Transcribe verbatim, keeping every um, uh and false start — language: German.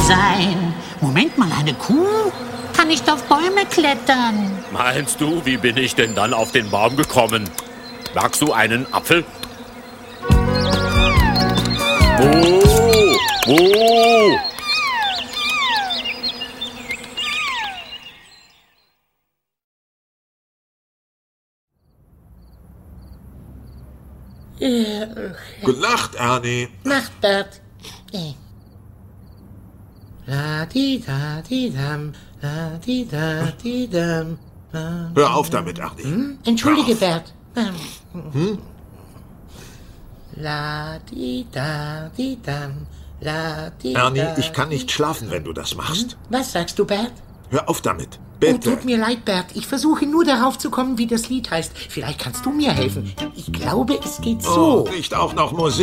sein. Moment mal, eine Kuh kann nicht auf Bäume klettern. Meinst du, wie bin ich denn dann auf den Baum gekommen? Magst du einen Apfel? Oh, oh. Gute Nacht, Ernie. Nacht, Bert. La-di-da-di-dam, la-di-da-di-dam. Hör auf damit, Ernie. Hm? Entschuldige, Bert. Hm? La-di-da-di-dam, la-di-da. Ernie, ich kann nicht schlafen, wenn du das machst. Was sagst du, Bert? Hör auf damit. Oh, Bitte. tut mir leid, Bert. Ich versuche nur darauf zu kommen, wie das Lied heißt. Vielleicht kannst du mir helfen. Ich glaube, es geht so. Oh, nicht auch noch Musik.